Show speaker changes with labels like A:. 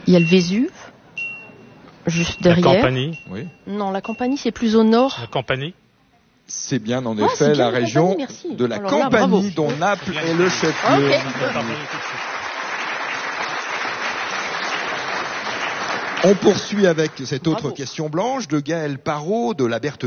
A: Il y a le Vésuve, juste derrière.
B: La Campanie.
C: Oui.
A: Non, la Campanie, c'est plus au nord.
B: La Campanie.
C: C'est bien en
A: Ah, c'est
C: effet
A: bien
C: la
A: la
C: région
A: Campanie, merci.
C: de la
A: Alors là,
C: Campanie,
A: bravo.
C: dont Naples est le chef-lieu.
A: Ok.
C: On poursuit avec cette autre
A: Bravo.
C: question blanche de Gaël Parot de la Berthe